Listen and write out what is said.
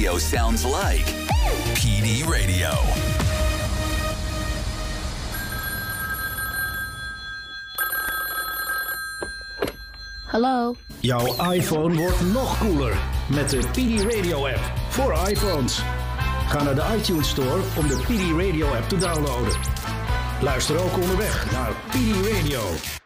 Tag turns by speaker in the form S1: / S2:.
S1: radio sounds like. PD Radio.
S2: Hallo?
S3: Jouw iPhone wordt nog cooler met de PD Radio app voor iPhones. Ga naar de iTunes Store om de PD Radio app te downloaden. Luister ook onderweg naar PD Radio.